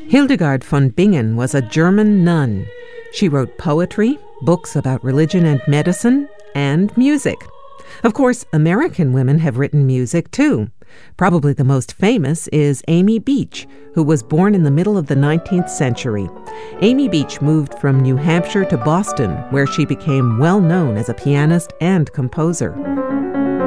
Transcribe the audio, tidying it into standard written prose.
Hildegard von Bingen was a German nun. She wrote poetry, books about religion and medicine, and music. Of course, American women have written music too. Probably the most famous is Amy Beach, who was born in the middle of the 19th century. Amy Beach moved from New Hampshire to Boston, where she became well known as a pianist and composer.